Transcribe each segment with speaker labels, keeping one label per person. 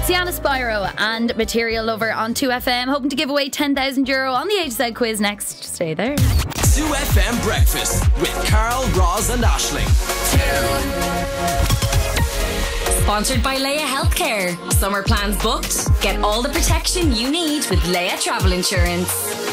Speaker 1: Sienna Spyro and Material Lover on 2FM, hoping to give away €10,000 on the HZ quiz next. Stay there.
Speaker 2: 2FM Breakfast with Carl, Roz and Aisling.
Speaker 3: Sponsored by Leia Healthcare. Summer plans booked? Get all the protection you need with Leia Travel Insurance.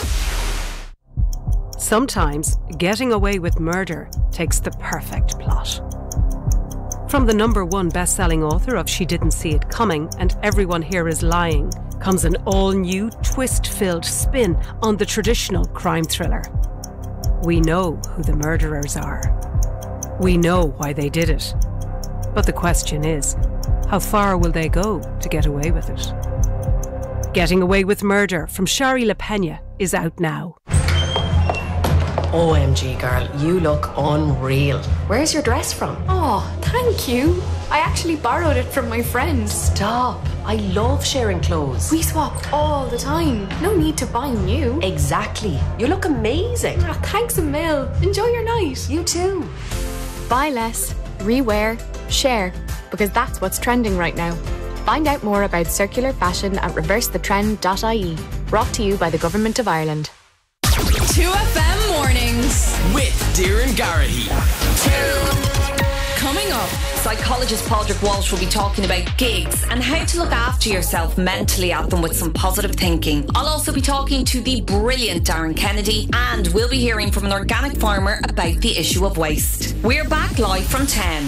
Speaker 4: Sometimes getting away with murder takes the perfect plot. From the #1 best-selling author of She Didn't See It Coming and Everyone Here Is Lying comes an all-new, twist-filled spin on the traditional crime thriller. We know who the murderers are. We know why they did it. But the question is, how far will they go to get away with it? Getting Away with Murder from Shari LaPena is out now.
Speaker 5: OMG girl, you look unreal. Where's your dress from?
Speaker 6: Oh, thank you. I actually borrowed it from my friend.
Speaker 5: Stop. I love sharing clothes.
Speaker 6: We swap all the time. No need to buy new.
Speaker 5: Exactly. You look amazing.
Speaker 6: Oh, thanks a mil. Enjoy your night.
Speaker 5: You too.
Speaker 6: Buy less, rewear, share, because that's what's trending right now. Find out more about circular fashion at reversethetrend.ie. Brought to you by the Government of Ireland.
Speaker 3: 2FM Mornings
Speaker 2: with Darren Garrahy.
Speaker 3: Coming up, psychologist Padraig Walsh will be talking about gigs and how to look after yourself mentally at them with some positive thinking. I'll also be talking to the brilliant Darren Kennedy, and we'll be hearing from an organic farmer about the issue of waste. We're back live from 10.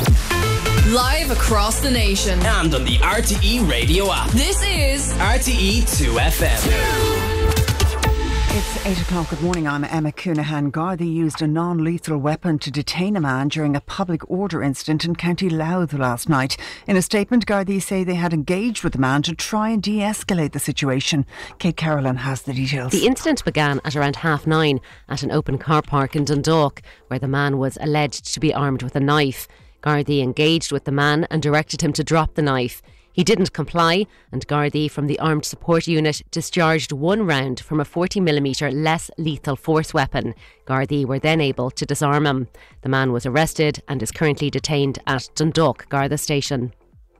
Speaker 3: Live across the nation
Speaker 2: And on the RTE radio app.
Speaker 3: This is
Speaker 2: RTE 2FM.
Speaker 7: It's 8 o'clock. Good morning. I'm Emma Coonahan. Gardaí used a non-lethal weapon to detain a man during a public order incident in County Louth last night. In a statement, Gardaí say they had engaged with the man to try and de-escalate the situation. Kate Carolan has the details.
Speaker 4: The incident began at around 9:30 at an open car park in Dundalk, where the man was alleged to be armed with a knife. Gardaí engaged with the man and directed him to drop the knife. He didn't comply, and Gardaí from the Armed Support Unit discharged one round from a 40mm less lethal force weapon. Gardaí were then able to disarm him. The man was arrested and is currently detained at Dundalk Garda Station.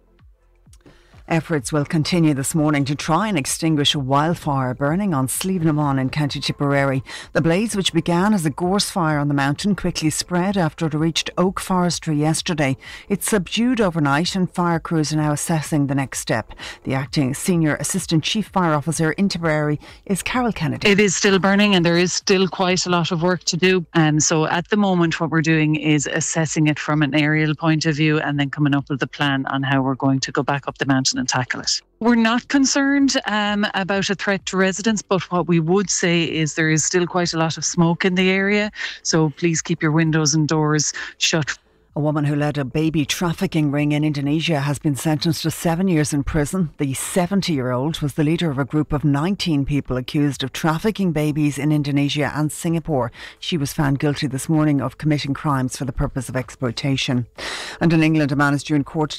Speaker 7: Efforts will continue this morning to try and extinguish a wildfire burning on Slievenamon in County Tipperary. The blaze, which began as a gorse fire on the mountain, quickly spread after it reached Oak Forestry yesterday. It's subdued overnight and fire crews are now assessing the next step. The acting Senior Assistant Chief Fire Officer in Tipperary is Carol Kennedy.
Speaker 8: It is still burning and there is still quite a lot of work to do. So at the moment what we're doing is assessing it from an aerial point of view and then coming up with a plan on how we're going to go back up the mountain and tackle it. We're not concerned about a threat to residents, but what we would say is there is still quite a lot of smoke in the area, so please keep your windows and doors shut.
Speaker 7: A woman who led a baby trafficking ring in Indonesia has been sentenced to 7 years in prison. The 70-year-old was the leader of a group of 19 people accused of trafficking babies in Indonesia and Singapore. She was found guilty this morning of committing crimes for the purpose of exploitation. And in England, a man is due in court